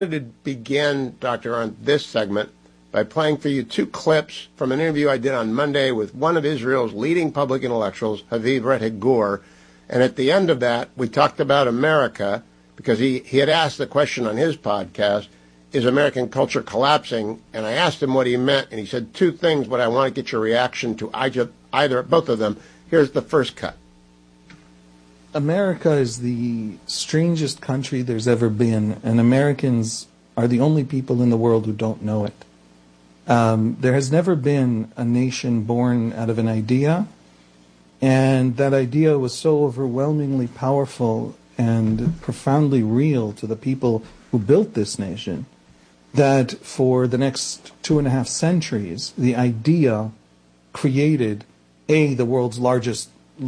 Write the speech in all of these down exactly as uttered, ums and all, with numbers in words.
to begin, Doctor on this segment by playing for you two clips from an interview I did on Monday with one of Israel's leading public intellectuals, Haviv Rettig Gur. And at the end of that, we talked about America, because he, he had asked the question on his podcast, is American culture collapsing? And I asked him what he meant, and he said two things, but I want to get your reaction to either, either both of them. Here's the first cut. America is the strangest country there's ever been, and Americans are the only people in the world who don't know it. Um, there has never been a nation born out of an idea, and that idea was so overwhelmingly powerful and profoundly real to the people who built this nation that for the next two and a half centuries, the idea created, A, the world's largest,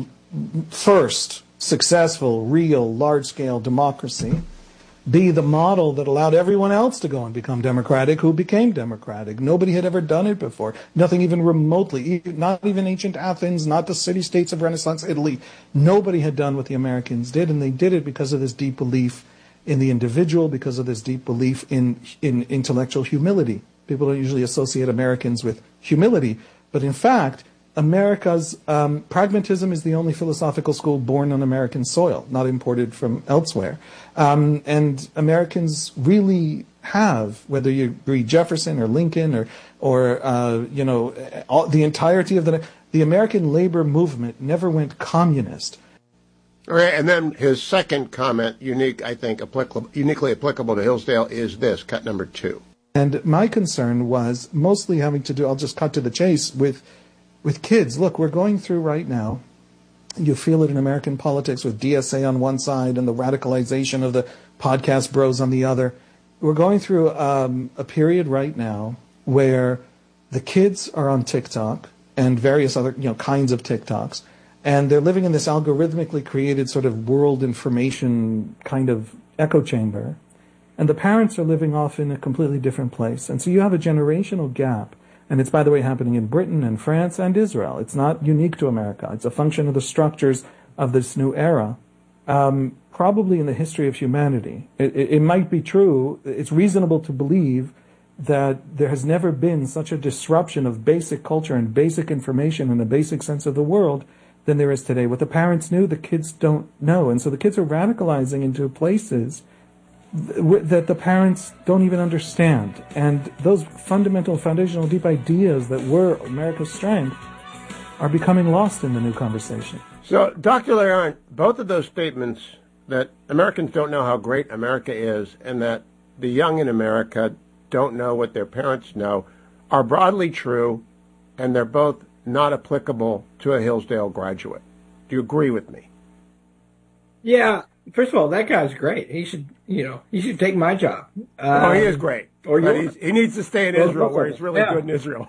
first successful, real, large-scale democracy, B, the model that allowed everyone else to go and become democratic who became democratic. Nobody had ever done it before. Nothing even remotely, not even ancient Athens, not the city-states of Renaissance Italy. Nobody had done what the Americans did, and they did it because of this deep belief in the individual, because of this deep belief in, in intellectual humility. People don't usually associate Americans with humility, but in fact, America's um, pragmatism is the only philosophical school born on American soil, not imported from elsewhere. Um, and Americans really have, whether you read Jefferson or Lincoln or, or uh, you know, all, the entirety of the the American labor movement never went communist. All right, and then his second comment, unique, I think, applicable, uniquely applicable to Hillsdale, is this, cut number two. And my concern was mostly having to do, I'll just cut to the chase, with with kids. Look, we're going through right now, you feel it in American politics with D S A on one side and the radicalization of the podcast bros on the other. We're going through um, a period right now where the kids are on TikTok and various other you know kinds of TikToks, and they're living in this algorithmically created sort of world information kind of echo chamber. And the parents are living off in a completely different place. And so you have a generational gap. And it's, by the way, happening in Britain and France and Israel. It's not unique to America. It's a function of the structures of this new era, um, probably in the history of humanity. It, it, it might be true. It's reasonable to believe that there has never been such a disruption of basic culture and basic information and a basic sense of the world than there is today. What the parents knew, the kids don't know. And so the kids are radicalizing into places that the parents don't even understand. And those fundamental, foundational, deep ideas that were America's strength are becoming lost in the new conversation. So, Doctor Leon, both of those statements that Americans don't know how great America is and that the young in America don't know what their parents know are broadly true, and they're both not applicable to a Hillsdale graduate. Do you agree with me? Yeah. First of all, that guy's great. He should, you know, he should take my job. Um, oh, he is great. Or he's, he needs to stay in well, Israel, where he's really yeah. good in Israel.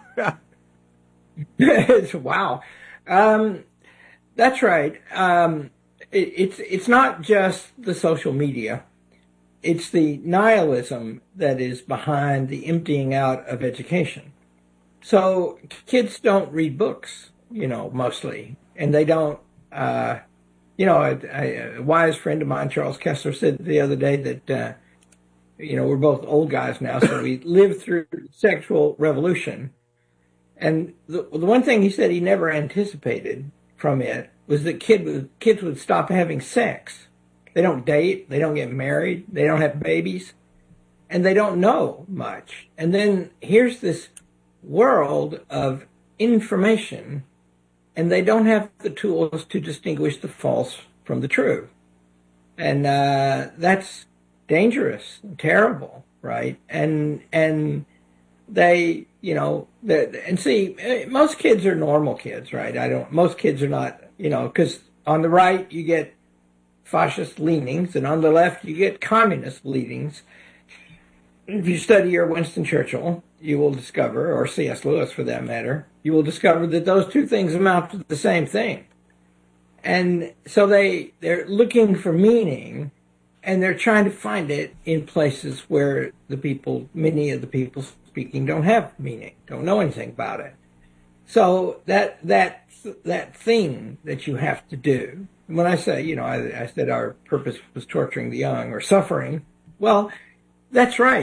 Wow, um, that's right. Um, it, it's it's not just the social media; it's the nihilism that is behind the emptying out of education. So kids don't read books, you know, mostly, and they don't. Uh, You know, a, a wise friend of mine, Charles Kessler, said the other day that, uh, you know, we're both old guys now, so we lived through the sexual revolution. And the, the one thing he said he never anticipated from it was that kid would, kids would stop having sex. They don't date, they don't get married, they don't have babies, and they don't know much. And then here's this world of information, and they don't have the tools to distinguish the false from the true. And uh, that's dangerous and terrible, right? And and they, you know, and see, most kids are normal kids, right? I don't, most kids are not, you know, because on the right you get fascist leanings, and on the left you get communist leanings. If you study your Winston Churchill, you will discover, or C S Lewis for that matter, you will discover that those two things amount to the same thing. And so they, they're looking for meaning, and they're trying to find it in places where the people, many of the people speaking don't have meaning, don't know anything about it. So that, that, that thing that you have to do, when I say, you know, I, I said our purpose was torturing the young or suffering, well, That's right.